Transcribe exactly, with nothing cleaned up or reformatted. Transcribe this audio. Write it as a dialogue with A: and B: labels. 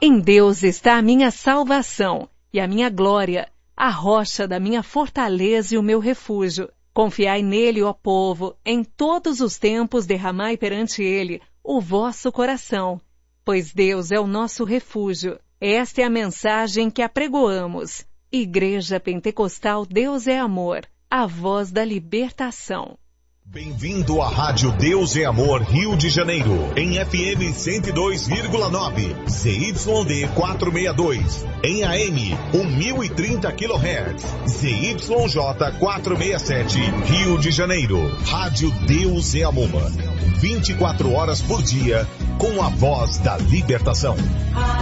A: Em Deus está a minha salvação e a minha glória, a rocha da minha fortaleza e o meu refúgio. Confiai nele, ó povo, em todos os tempos derramai perante ele o vosso coração, pois Deus é o nosso refúgio. Esta é a mensagem que apregoamos. Igreja Pentecostal Deus é Amor, a voz da libertação.
B: Bem-vindo à Rádio Deus é Amor Rio de Janeiro, em F M cento e dois vírgula nove, Z Y D quatrocentos e sessenta e dois, em A M mil e trinta quilohertz, Z Y J quatrocentos e sessenta e sete, Rio de Janeiro. Rádio Deus é Amor, vinte e quatro horas por dia, com a voz da libertação.